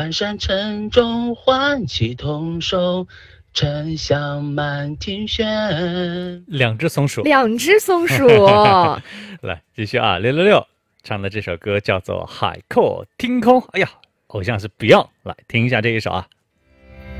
关山沉重唤起童声，沉香满庭轩。 两只松鼠， 两只松鼠。 来继续啊，666唱的这首歌叫做《海阔天空》。哎呀，偶像是 Beyond，来听一下这一首啊。